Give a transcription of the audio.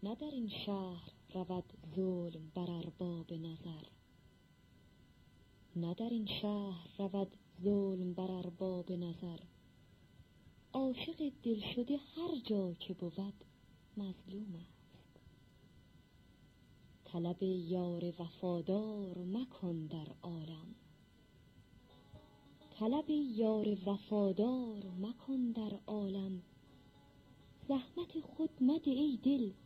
نه در این شهر رود ظلم بر ارباب نظر، نه در این شهر رود ظلم بر ارباب نظر. عاشق دلشده هر جا که بود مظلوم است. طلب یار وفادار مکن در عالم، طلب یار وفادار مکن در عالم. زحمت خود مده ای دل